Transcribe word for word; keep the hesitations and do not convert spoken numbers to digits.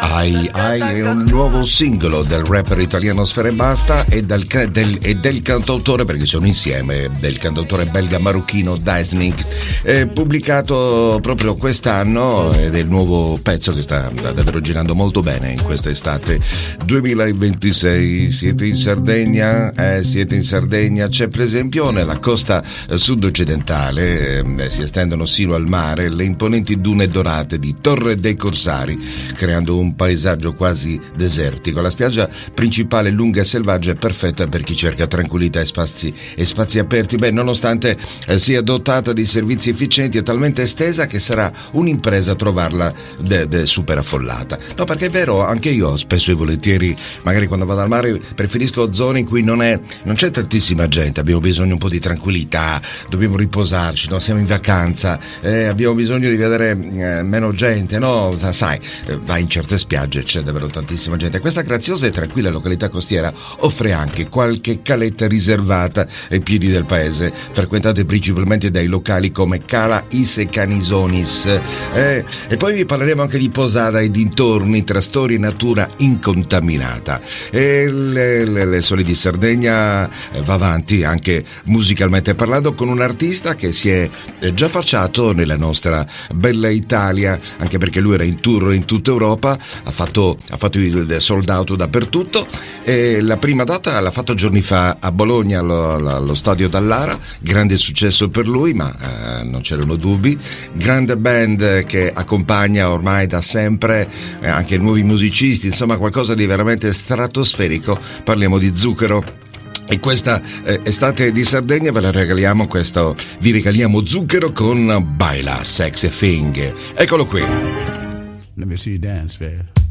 Ai Ai è un nuovo singolo del rapper italiano Sfera Ebbasta e del, del, e del cantautore, perché sono insieme, del cantautore belga marocchino Daisnik, eh, pubblicato proprio quest'anno, ed è il nuovo pezzo che sta davvero girando molto bene in questa estate duemilaventisei. Siete in Sardegna? Eh, siete in Sardegna. C'è per esempio nella costa sud-occidentale, eh, si estendono sino al mare le imponenti dune dorate di Torre dei Corsari, creando un paesaggio quasi desertico. La spiaggia principale, lunga e selvaggia, è perfetta per chi cerca tranquillità e spazi, e spazi aperti. Beh, nonostante eh, sia dotata di servizi efficienti, è talmente estesa che sarà un'impresa trovarla de, de super affollata. No, perché è vero, anche io spesso e volentieri, magari quando vado al mare, preferisco zone in cui non è non c'è tantissima gente, abbiamo bisogno un po' di tranquillità, dobbiamo riposarci, no? Siamo in vacanza, eh, abbiamo bisogno di vedere eh, meno gente, no? Sai, eh, vai in certe spiagge, c'è davvero tantissima gente. Questa graziosa e tranquilla località costiera offre anche qualche caletta riservata ai piedi del paese, frequentate principalmente dai locali come Cala Ise Canisonis, eh, e poi vi parleremo anche di Posada e dintorni, tra storia e natura incontaminata. E le, le, le Sole di Sardegna eh, va avanti anche musicalmente parlando, con un artista che si è eh, già affacciato nella nostra bella Italia, anche perché lui era in tour in tutta Europa, ha fatto, ha fatto il sold out dappertutto, e la prima data l'ha fatto giorni fa a Bologna allo, allo stadio Dallara, grande successo per lui, ma eh, non c'erano dubbi. Grande band che accompagna ormai da sempre, eh, anche nuovi musicisti, insomma qualcosa di veramente stratosferico. Parliamo di Zucchero. E questa eh, estate di Sardegna ve la regaliamo, questo vi regaliamo Zucchero con Baila Sexy Thing. Eccolo qui. Let me see you dance, man.